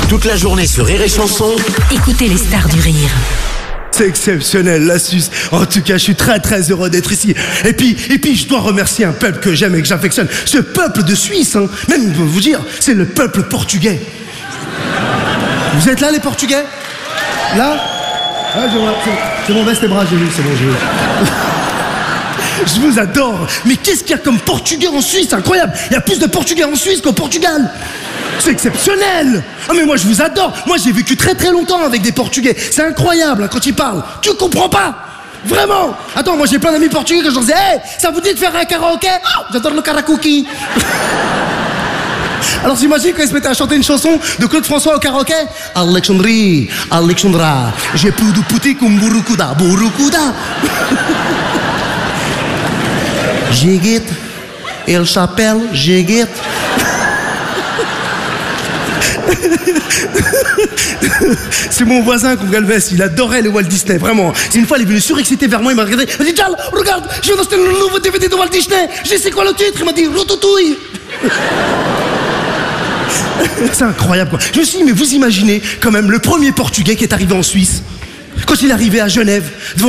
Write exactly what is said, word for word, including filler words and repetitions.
Toute la journée sur Rire et Chanson. Écoutez les stars du rire. C'est exceptionnel, la Suisse. En tout cas, je suis très très heureux d'être ici. Et puis, et puis, je dois remercier un peuple que j'aime et que j'affectionne. Ce peuple de Suisse, hein, même je peux vous dire, c'est le peuple portugais. Vous êtes là, les Portugais? Là? Ah, je vois, c'est, c'est bon, baisse tes bras, j'ai vu, c'est bon, j'ai vu. Je vous adore. Mais qu'est-ce qu'il y a comme Portugais en Suisse? Incroyable. Il y a plus de Portugais en Suisse qu'au Portugal. C'est exceptionnel. Ah mais moi je vous adore. Moi j'ai vécu très très longtemps avec des Portugais. C'est incroyable hein, quand ils parlent. Tu comprends pas? Vraiment. Attends, moi j'ai plein d'amis portugais que je leur disais hey, ça vous dit de faire un karaoké? Oh, j'adore le karaoké. Alors j'imagine quand ils se mettaient à chanter une chanson de Claude François au karaoké. Alexandrie, Alexandra, j'ai plus de pouti comme Burukuda, Burukuda. Jiguet, il s'appelle Jiguet. C'est mon voisin Gongalves, il adorait le Walt Disney, vraiment. C'est une fois, il est venu surexcité vers moi, il m'a regardé, il m'a dit Jal, regarde, je viens d'acheter le nouveau D V D de Walt Disney. Je sais c'est quoi le titre, il m'a dit Routouille. C'est incroyable quoi. Je me suis dit, mais vous imaginez quand même le premier Portugais qui est arrivé en Suisse, quand il est arrivé à Genève, devant